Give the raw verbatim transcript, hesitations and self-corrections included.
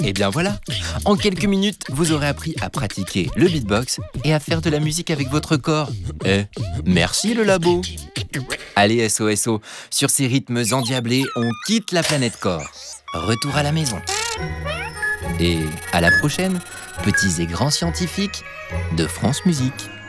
Et bien voilà, en quelques minutes, vous aurez appris à pratiquer le beatbox et à faire de la musique avec votre corps. Eh, merci le labo. Allez S O S O, sur ces rythmes endiablés, on quitte la planète corps. Retour à la maison. Et à la prochaine, petits et grands scientifiques de France Musique.